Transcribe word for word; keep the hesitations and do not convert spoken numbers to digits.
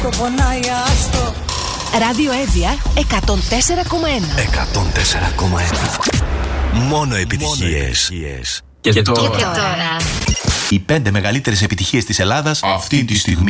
Το πονάει άστο. Ράδιο Εύβοια εκατόν τέσσερα κόμμα ένα. εκατόν τέσσερα κόμμα ένα. Μόνο επιτυχίες. Και, και τώρα. τώρα. Οι πέντε μεγαλύτερες επιτυχίες της Ελλάδας αυτή τη στιγμή.